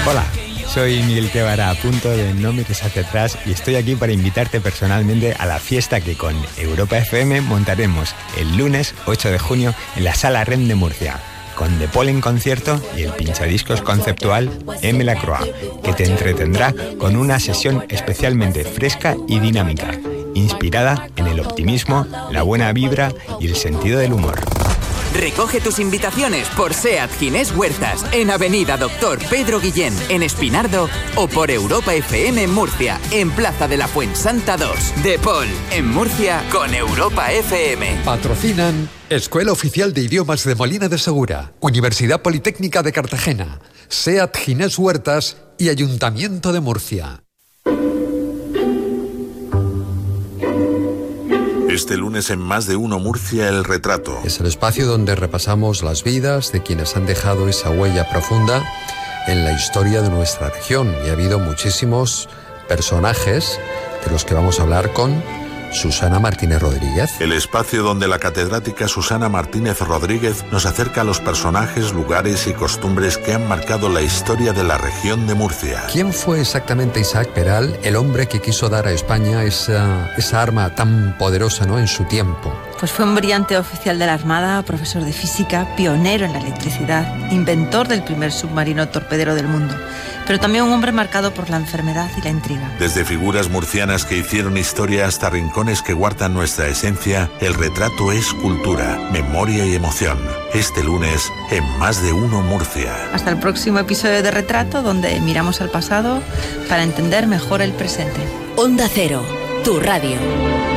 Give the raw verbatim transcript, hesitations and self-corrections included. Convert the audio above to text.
Hola, soy Miguel Guevara, a punto de No mires hacia atrás, y estoy aquí para invitarte personalmente a la fiesta que con Europa F M montaremos el lunes ocho de junio en la Sala REM de Murcia, con The Pol en concierto y el pinchadiscos conceptual M. Lacroix, que te entretendrá con una sesión especialmente fresca y dinámica, inspirada en el optimismo, la buena vibra y el sentido del humor. Recoge tus invitaciones por SEAT Ginés Huertas, en Avenida Doctor Pedro Guillén, en Espinardo, o por Europa F M en Murcia, en Plaza de la Fuensanta dos. The Pol, en Murcia, con Europa F M. Patrocinan Escuela Oficial de Idiomas de Molina de Segura, Universidad Politécnica de Cartagena, SEAT Ginés Huertas y Ayuntamiento de Murcia. Este lunes en Más de Uno Murcia, El Retrato. Es el espacio donde repasamos las vidas de quienes han dejado esa huella profunda en la historia de nuestra región. Y ha habido muchísimos personajes de los que vamos a hablar con Susana Martínez Rodríguez. El espacio donde la catedrática Susana Martínez Rodríguez nos acerca a los personajes, lugares y costumbres que han marcado la historia de la región de Murcia. ¿Quién fue exactamente Isaac Peral, el hombre que quiso dar a España esa, esa arma tan poderosa, ¿no?, en su tiempo? Pues fue un brillante oficial de la Armada, profesor de física, pionero en la electricidad, inventor del primer submarino torpedero del mundo, pero también un hombre marcado por la enfermedad y la intriga. Desde figuras murcianas que hicieron historia hasta rincones que guardan nuestra esencia, El Retrato es cultura, memoria y emoción. Este lunes en Más de Uno Murcia. Hasta el próximo episodio de Retrato, donde miramos al pasado para entender mejor el presente. Onda Cero, tu radio.